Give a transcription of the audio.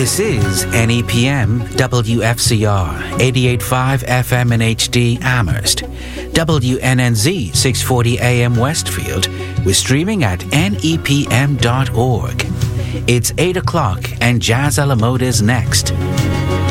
This is NEPM WFCR 88.5 FM in HD Amherst, WNNZ 640 AM Westfield. We're streaming at nepm.org. It's 8 o'clock and Jazz a la Mode is next.